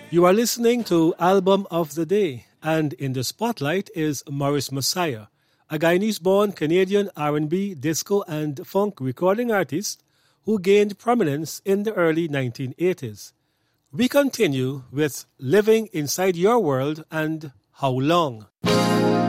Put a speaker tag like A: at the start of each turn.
A: You are listening to Album of the Day, and in the spotlight is Maurice Messiah, a Guyanese-born Canadian R&B, disco, and funk recording artist who gained prominence in the early 1980s. We continue with Living Inside Your World and How Long.